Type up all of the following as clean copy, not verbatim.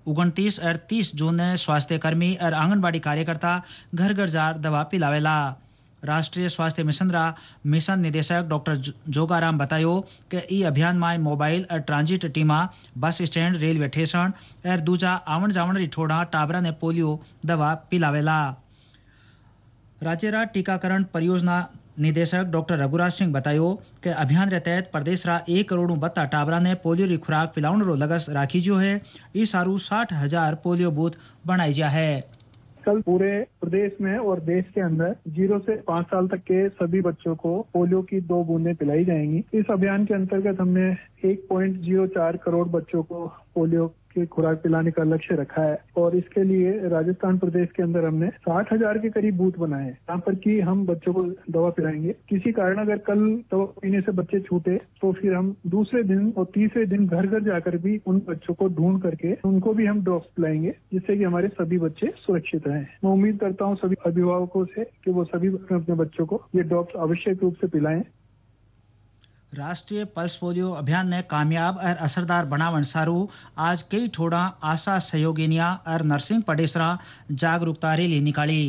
29 और 30 जून ने स्वास्थ्य कर्मी और आंगनबाड़ी कार्यकर्ता घर घर जार दवा पिलावेला। राष्ट्रीय स्वास्थ्य मिशन निदेशक डॉक्टर जोगाराम बतायो कि ई अभियान में मोबाइल और ट्रांजिट टीमा बस स्टैंड रेलवे स्टेशन और दूजा आवण जावण रिठोड़ा टाबरा ने पोलियो दवा पिलावेला। राज्य टीकाकरण परियोजना निदेशक डॉक्टर रघुराज सिंह बतायो कि अभियान के तहत प्रदेश 1 करोड़ 72 टाबरा ने पोलियो की खुराक पिलाउण रो लगस राखी जो है। इस सारू 60,000 पोलियो बूथ बनाई जा है। कल पूरे प्रदेश में और देश के अंदर 0 से 5 साल तक के सभी बच्चों को पोलियो की 2 बूंदें पिलाई जाएंगी। इस अभियान के अंतर्गत हमने 1.04 करोड़ बच्चों को पोलियो की खुराक पिलाने का लक्ष्य रखा है और इसके लिए राजस्थान प्रदेश के अंदर हमने 60,000 के करीब बूथ बनाए हैं जहाँ पर कि हम बच्चों को दवा पिलाएंगे। किसी कारण अगर कल दवा पीने से बच्चे छूटे तो फिर हम दूसरे दिन और तीसरे दिन घर घर जाकर भी उन बच्चों को ढूंढ करके उनको भी हम ड्रॉप्स पिलाएंगे जिससे कि हमारे सभी बच्चे सुरक्षित रहें। मैं उम्मीद करता हूँ सभी अभिभावकों से कि वो सभी अपने बच्चों को ये ड्रॉप्स आवश्यक रूप से पिलाएं। राष्ट्रीय पल्स पोलियो अभियान ने कामयाब और असरदार बनावन सारू आज कई ठोड़ा आशा सहयोगिनियां और नर्सिंग पडेसरा जागरूकता रैली निकाली।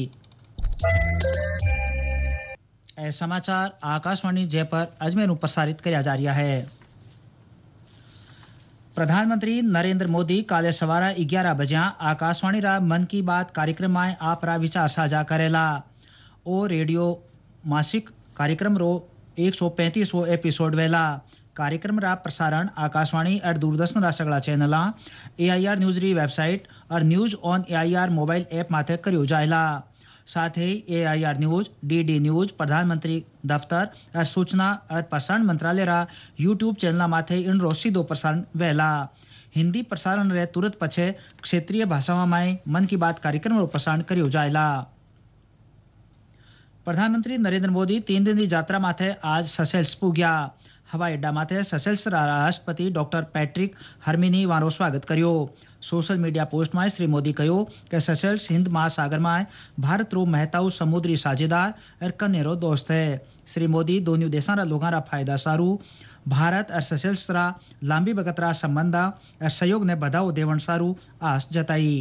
समाचार आकाशवाणी जयपुर अजमेर में प्रसारित किया जा रहा है। प्रधानमंत्री नरेंद्र मोदी काले सवारा 11 बजे आकाशवाणी रा मन की बात कार्यक्रम में आपरा विचार साझा करेला। ओ रेडियो मासिक कार्यक्रम रो 135वां एपिसोड वेला। कार्यक्रम रा प्रसारण आकाशवाणी और दूरदर्शन रा सगला चैनल AIR न्यूज री वेबसाइट और news on AIR mobile app माथे करियो जायला। साथ ही AIR न्यूज, DD न्यूज, प्रधानमंत्री दफ्तर और सूचना और प्रसारण मंत्रालय रा YouTube चैनल माथे इन रो सीधो प्रसारण वेला। हिंदी प्रसारण रे तुरंत पछे क्षेत्रीय भाषाओं में मन की बात कार्यक्रम रो प्रसारण करियो जायला। प्रधानमंत्री नरेंद्र मोदी 3 दिन की यात्रा माथे आज ससेल्स पुग्या। हवाई अड्डा माथे ससेल्स राष्ट्रपति डॉक्टर पैट्रिक हरमिनी वारो स्वागत करियो। सोशल मीडिया पोस्ट में श्री मोदी कहो कि ससेल्स हिंद महासागर में भारत रो महताऊ समुद्री साझेदार और कनेरो दोस्त है। श्री मोदी दोनों देशों रा लोगों रा फायदा सारू भारत और ससेल्स रा लांबी बगत रा संबंध और सहयोग ने बढ़ावो देवण सारू आस जताई।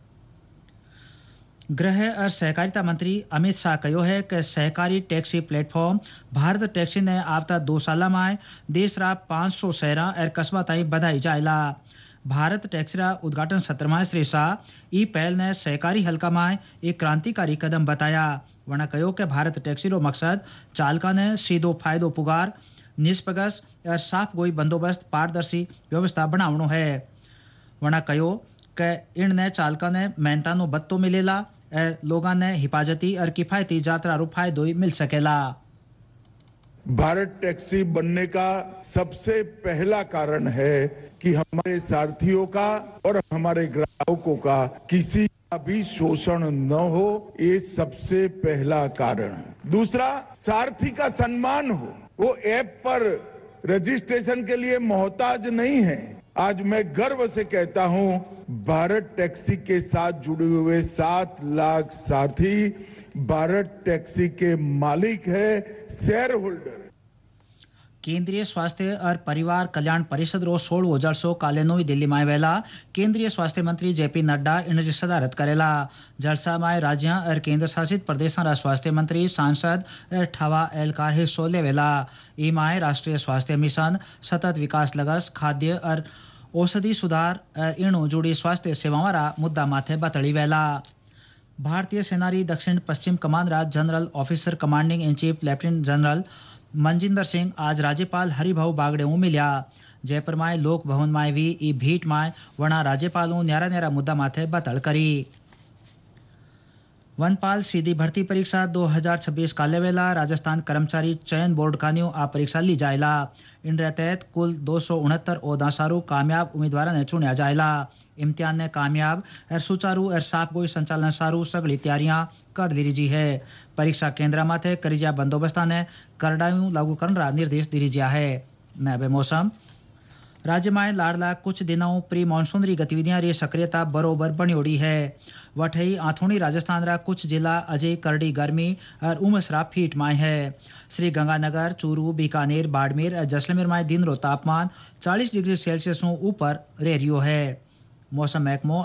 गृह और सहकारिता मंत्री अमित शाह कहो है कि सहकारी टैक्सी प्लेटफॉर्म भारत टैक्सी ने आवता 2 साल में देश रा 500 शहर और कस्बा ताईं बधाई जायला। भारत टैक्सी रा उद्घाटन सत्र में श्री शाह ई पहल ने सहकारी हल्का में एक क्रांतिकारी कदम बताया। वना कहो कि भारत टैक्सी रो मकसद चालका ने सीधो फायदो पुगार निष्पगस और साफ गोई बंदोबस्त पारदर्शी व्यवस्था बनावणो है। वना कहो कि इनने चालका ने मेहनता नो बत्तो मिलेला और लोगों ने हिफाजती और किफायती यात्रा रो फायदो मिल सकेला। भारत टैक्सी बनने का सबसे पहला कारण है कि हमारे सारथियों का और हमारे ग्राहकों का किसी का भी शोषण न हो, ये सबसे पहला कारण। दूसरा, सारथी का सम्मान हो। वो ऐप पर रजिस्ट्रेशन के लिए मोहताज नहीं है। आज मैं गर्व से कहता हूं, भारत टैक्सी के साथ जुड़े हुए 7 लाख साथी भारत टैक्सी के मालिक है, शेयर होल्डर। केंद्रीय स्वास्थ्य और परिवार कल्याण परिषद रो 16वां जलसो काले नवी दिल्ली में वेला। केंद्रीय स्वास्थ्य मंत्री JP नड्डा इन सदारत करेला। जलसा में राज्य और केंद्र शासित प्रदेशों रा स्वास्थ्य मंत्री, सांसद और ठवा एहलकार हिस्सो लेवेला। इमाय राष्ट्रीय स्वास्थ्य मिशन, सतत विकास लगस, खाद्य और औषधि सुधार और इणु जुड़ी स्वास्थ्य सेवाओं रा मुद्दा माथे बतड़ी वेला। भारतीय सेना री दक्षिण पश्चिम कमान रा general officer commanding in chief lieutenant general Manjinder Singh आज राज्यपाल हरिभाऊ बागड़े मिल्या। जयपुर में लोक भवन में भी ई भीट में वना राज्यपालों न्यारा न्यारा मुद्दा माथे बतड़ करी। वनपाल सीधी भर्ती परीक्षा 2026 काले वेला राजस्थान कर्मचारी चयन बोर्ड कान्यू आ परीक्षा ली जायला। इन तहत कुल 269 ओहदा सारू कामयाब उम्मीदवार ने चुनिया जायला। इम्तिहान ने कामयाब और सुचारू और साफ गोई संचालन सारू सगली तैयारियां कर दी है। परीक्षा केंद्र माथे करिजा बंदोबस्ता ने करडायू लागू करने निर्देश दी दिया है। नए मौसम राज्य में लाड़ला कुछ दिनों प्री मानसून री गतिविधियां री सक्रियता बरोबर बनी उड़ी है। वठई आथोनी राजस्थान रा कुछ जिला अजय करड़ी गर्मी और उमस रा फीट में है। श्री गंगानगर, चूरू, बीकानेर, बाड़मेर और जैसलमेर में दिन रो तापमान 40 डिग्री सेल्सियस ऊपर रह रियो है। मौसम महकमो